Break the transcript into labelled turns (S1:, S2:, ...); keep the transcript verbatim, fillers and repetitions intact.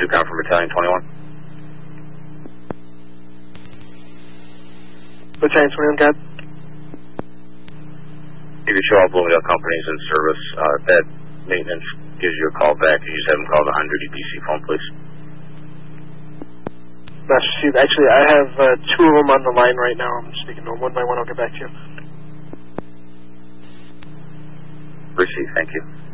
S1: Ducon from Battalion twenty-one.
S2: Battalion twenty-one, got.
S1: If you show all Bloomingdale companies in service, uh, that maintenance gives you a call back. You just have them call the one hundred E P C phone, please.
S2: Master Chief, actually, I have uh, two of them on the line right now. I'm speaking to them one by one. I'll get back to you.
S1: Receive, thank you.